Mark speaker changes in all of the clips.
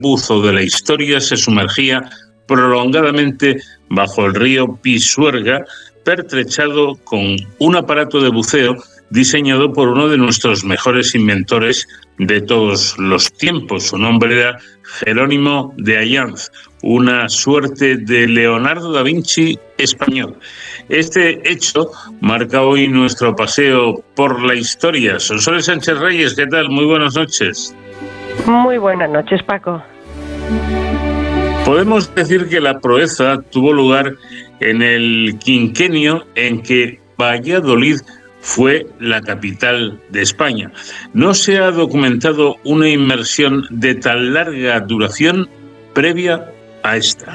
Speaker 1: buzo de la historia se sumergía prolongadamente bajo el río Pisuerga, pertrechado con un aparato de buceo diseñado por uno de nuestros mejores inventores de todos los tiempos. Su nombre era Jerónimo de Allanz, una suerte de Leonardo da Vinci español. Este hecho marca hoy nuestro paseo por la historia. Sonsoles Sánchez Reyes, ¿qué tal? Muy buenas noches.
Speaker 2: Muy buenas noches, Paco.
Speaker 1: Podemos decir que la proeza tuvo lugar en el quinquenio en que Valladolid fue la capital de España. No se ha documentado una inmersión de tan larga duración previa a esta.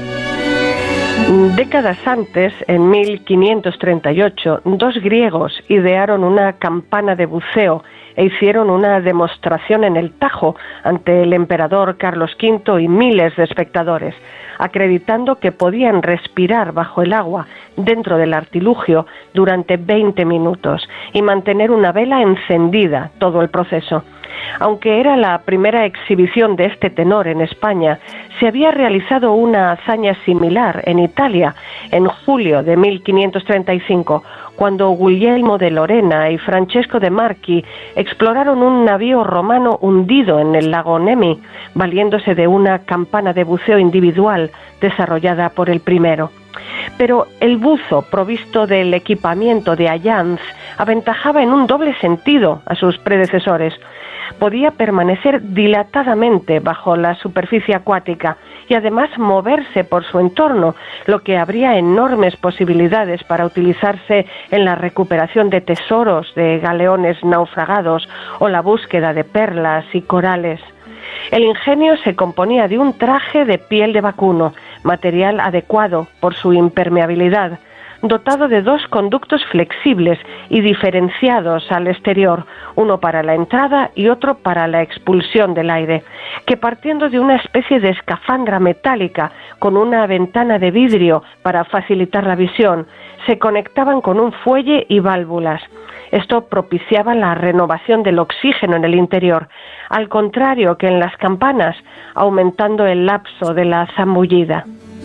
Speaker 2: Décadas antes, en 1538, dos griegos idearon una campana de buceo e hicieron una demostración en el Tajo ante el emperador Carlos V y miles de espectadores, acreditando que podían respirar bajo el agua dentro del artilugio durante 20 minutos y mantener una vela encendida todo el proceso. Aunque era la primera exhibición de este tenor en España, se había realizado una hazaña similar en Italia en julio de 1535, cuando Guglielmo de Lorena y Francesco de Marchi exploraron un navío romano hundido en el lago Nemi, valiéndose de una campana de buceo individual desarrollada por el primero. Pero el buzo, provisto del equipamiento de Allanz, aventajaba en un doble sentido a sus predecesores. Podía permanecer dilatadamente bajo la superficie acuática y además moverse por su entorno, lo que abría enormes posibilidades para utilizarse en la recuperación de tesoros de galeones naufragados o la búsqueda de perlas y corales. El ingenio se componía de un traje de piel de vacuno, material adecuado por su impermeabilidad, dotado de dos conductos flexibles y diferenciados al exterior, uno para la entrada y otro para la expulsión del aire, que partiendo de una especie de escafandra metálica con una ventana de vidrio para facilitar la visión, se conectaban con un fuelle y válvulas. Esto propiciaba la renovación del oxígeno en el interior, al contrario que en las campanas, aumentando el lapso de la zambullida.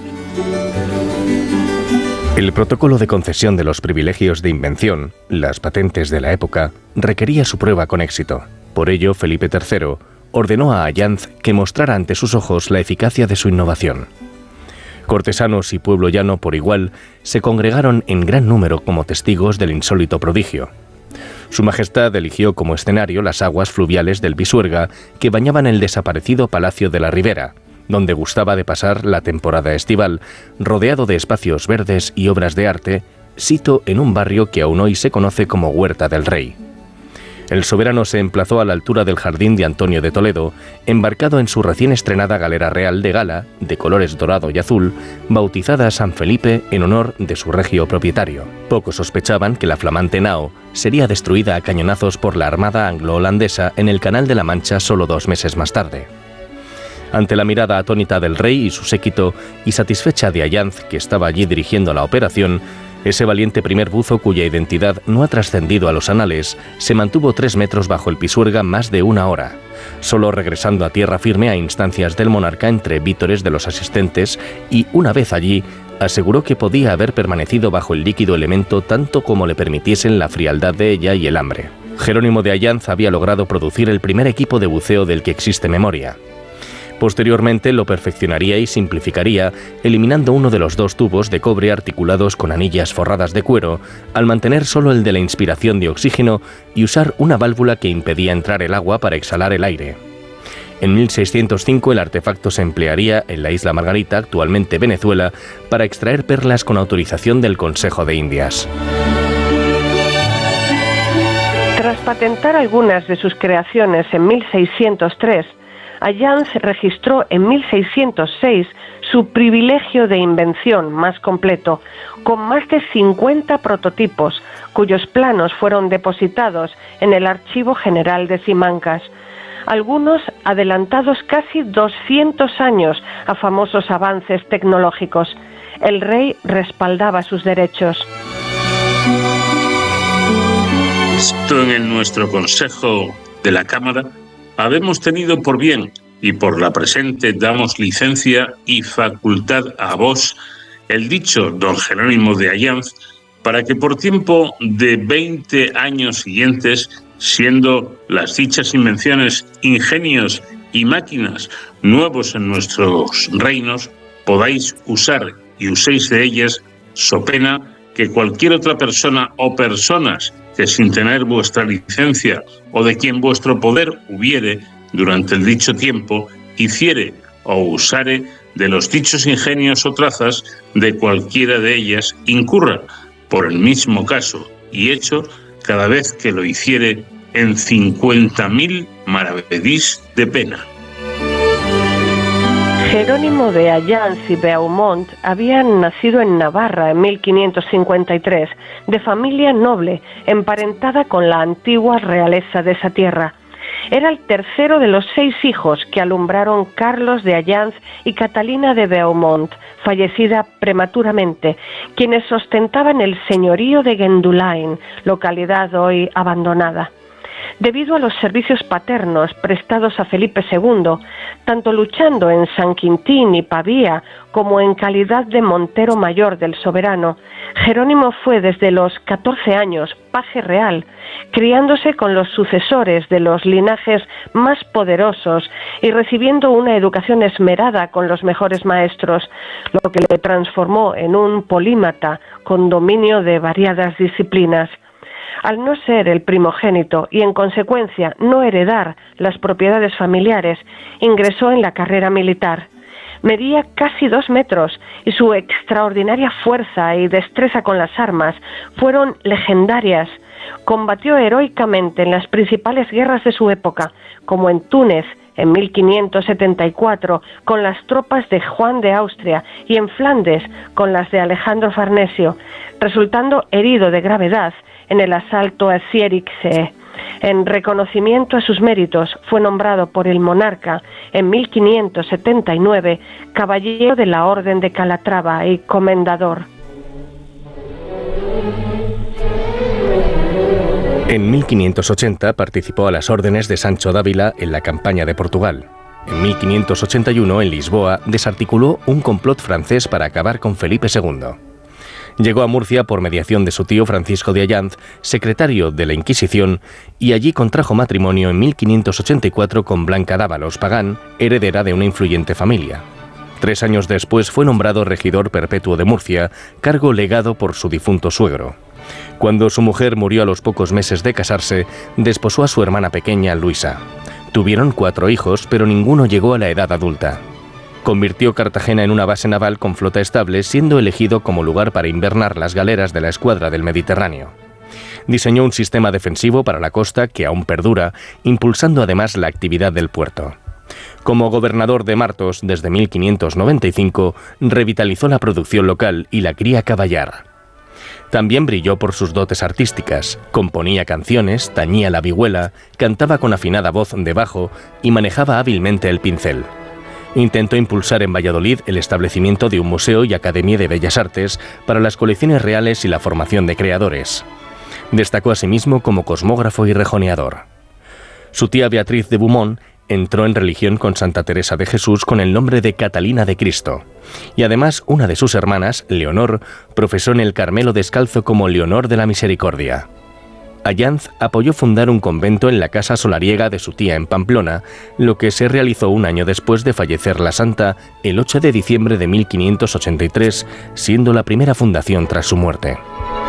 Speaker 3: El protocolo de concesión de los privilegios de invención, las patentes de la época, requería su prueba con éxito. Por ello, Felipe III ordenó a Allanz que mostrara ante sus ojos la eficacia de su innovación. Cortesanos y pueblo llano por igual se congregaron en gran número como testigos del insólito prodigio. Su Majestad eligió como escenario las aguas fluviales del Pisuerga que bañaban el desaparecido Palacio de la Ribera, donde gustaba de pasar la temporada estival, rodeado de espacios verdes y obras de arte, sito en un barrio que aún hoy se conoce como Huerta del Rey. El soberano se emplazó a la altura del jardín de Antonio de Toledo, embarcado en su recién estrenada galera real de gala, de colores dorado y azul, bautizada San Felipe en honor de su regio propietario. Pocos sospechaban que la flamante nao sería destruida a cañonazos por la armada anglo-holandesa en el Canal de la Mancha solo 2 meses más tarde. Ante la mirada atónita del rey y su séquito, y satisfecha de Allanz, que estaba allí dirigiendo la operación, ese valiente primer buzo, cuya identidad no ha trascendido a los anales, se mantuvo 3 metros bajo el Pisuerga más de 1 hora, solo regresando a tierra firme a instancias del monarca entre vítores de los asistentes y, una vez allí, aseguró que podía haber permanecido bajo el líquido elemento tanto como le permitiesen la frialdad de ella y el hambre. Jerónimo de Allanz había logrado producir el primer equipo de buceo del que existe memoria. Posteriormente lo perfeccionaría y simplificaría, eliminando uno de los 2 tubos de cobre articulados con anillas forradas de cuero, al mantener solo el de la inspiración de oxígeno y usar una válvula que impedía entrar el agua para exhalar el aire. En 1605 el artefacto se emplearía en la isla Margarita, actualmente Venezuela, para extraer perlas con autorización del Consejo de Indias.
Speaker 2: Tras patentar algunas de sus creaciones en 1603, Allanz registró en 1606 su privilegio de invención más completo, con más de 50 prototipos, cuyos planos fueron depositados en el Archivo General de Simancas, algunos adelantados casi 200 años a famosos avances tecnológicos. El rey respaldaba sus derechos.
Speaker 1: Esto en nuestro Consejo de la Cámara habemos tenido por bien y por la presente damos licencia y facultad a vos, el dicho don Jerónimo de Allanz, para que por tiempo de 20 años siguientes, siendo las dichas invenciones, ingenios y máquinas nuevos en nuestros reinos, podáis usar y uséis de ellas, so pena que cualquier otra persona o personas que sin tener vuestra licencia o de quien vuestro poder hubiere durante el dicho tiempo, hiciere o usare de los dichos ingenios o trazas de cualquiera de ellas, incurra por el mismo caso y hecho cada vez que lo hiciere en 50.000 maravedís de pena.
Speaker 2: Jerónimo de Allanz y Beaumont había nacido en Navarra en 1553, de familia noble, emparentada con la antigua realeza de esa tierra. Era el tercero de los 6 hijos que alumbraron Carlos de Allanz y Catalina de Beaumont, fallecida prematuramente, quienes ostentaban el señorío de Gendulain, localidad hoy abandonada. Debido a los servicios paternos prestados a Felipe II, tanto luchando en San Quintín y Pavía como en calidad de montero mayor del soberano, Jerónimo fue desde los 14 años paje real, criándose con los sucesores de los linajes más poderosos y recibiendo una educación esmerada con los mejores maestros, lo que le transformó en un polímata con dominio de variadas disciplinas. Al no ser el primogénito y en consecuencia no heredar las propiedades familiares, ingresó en la carrera militar. Medía casi 2 metros y su extraordinaria fuerza y destreza con las armas fueron legendarias. Combatió heroicamente en las principales guerras de su época, como en Túnez en 1574 con las tropas de Juan de Austria y en Flandes con las de Alejandro Farnesio, resultando herido de gravedad en el asalto a Zierikzee. En reconocimiento a sus méritos, fue nombrado por el monarca en 1579 caballero de la Orden de Calatrava y comendador.
Speaker 3: En 1580 participó a las órdenes de Sancho Dávila en la campaña de Portugal. En 1581, en Lisboa, desarticuló un complot francés para acabar con Felipe II. Llegó a Murcia por mediación de su tío Francisco de Allanz, secretario de la Inquisición, y allí contrajo matrimonio en 1584 con Blanca Dávalos Pagán, heredera de una influyente familia. 3 años después fue nombrado regidor perpetuo de Murcia, cargo legado por su difunto suegro. Cuando su mujer murió a los pocos meses de casarse, desposó a su hermana pequeña, Luisa. Tuvieron 4 hijos, pero ninguno llegó a la edad adulta. Convirtió Cartagena en una base naval con flota estable, siendo elegido como lugar para invernar las galeras de la escuadra del Mediterráneo. Diseñó un sistema defensivo para la costa que aún perdura, impulsando además la actividad del puerto. Como gobernador de Martos desde 1595, revitalizó la producción local y la cría caballar. También brilló por sus dotes artísticas. Componía canciones, tañía la vihuela, cantaba con afinada voz de bajo y manejaba hábilmente el pincel. Intentó impulsar en Valladolid el establecimiento de un museo y academia de bellas artes para las colecciones reales y la formación de creadores. Destacó asimismo como cosmógrafo y rejoneador. Su tía Beatriz de Beaumont entró en religión con Santa Teresa de Jesús con el nombre de Catalina de Cristo, y además una de sus hermanas, Leonor, profesó en el Carmelo Descalzo como Leonor de la Misericordia. Allanz apoyó fundar un convento en la casa solariega de su tía en Pamplona, lo que se realizó un año después de fallecer la santa, el 8 de diciembre de 1583, siendo la primera fundación tras su muerte.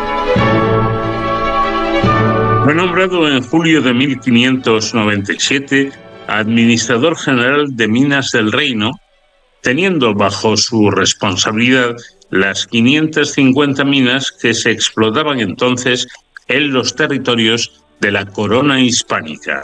Speaker 1: Fue nombrado en julio de 1597 administrador general de minas del reino, teniendo bajo su responsabilidad las 550 minas que se explotaban entonces en los territorios de la corona hispánica.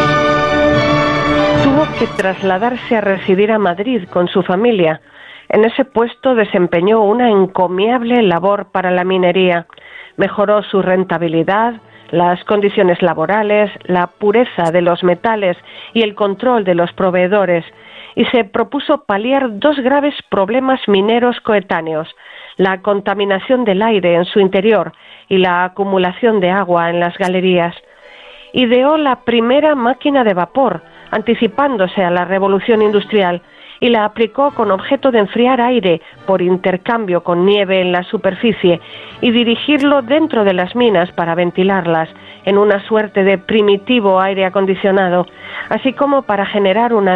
Speaker 2: Tuvo que trasladarse a residir a Madrid con su familia. En ese puesto desempeñó una encomiable labor para la minería. Mejoró su rentabilidad, las condiciones laborales, la pureza de los metales y el control de los proveedores, y se propuso paliar 2 graves problemas mineros coetáneos: la contaminación del aire en su interior y la acumulación de agua en las galerías. Ideó la primera máquina de vapor, anticipándose a la revolución industrial, y la aplicó con objeto de enfriar aire por intercambio con nieve en la superficie y dirigirlo dentro de las minas para ventilarlas en una suerte de primitivo aire acondicionado, así como para generar una